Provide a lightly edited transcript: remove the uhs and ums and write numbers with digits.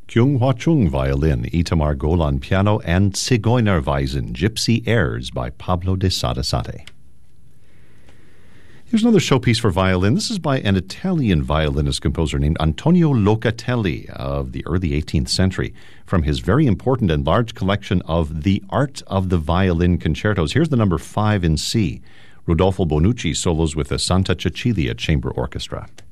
Kyung Hwa Chung violin, Itamar Golan piano, and Zigeunerweisen, Gypsy Airs by Pablo de Sarasate. Here's another showpiece for violin. This is by an Italian violinist-composer named Antonio Locatelli of the early 18th century, from his very important and large collection of The Art of the Violin Concertos. Here's the number 5 in C. Rodolfo Bonucci solos with the Santa Cecilia Chamber Orchestra.